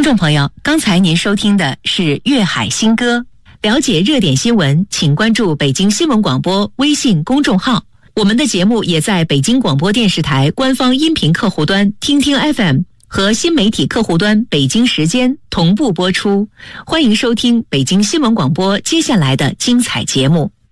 众朋友，刚才您收听的是粤海新歌。了解热点新闻，请关注北京新闻广播微信公众号。我们的节目也在北京广播电视台官方音频客户端听听 FM 和新媒体客户端北京时间同步播出。欢迎收听北京新闻广播接下来的精彩节目。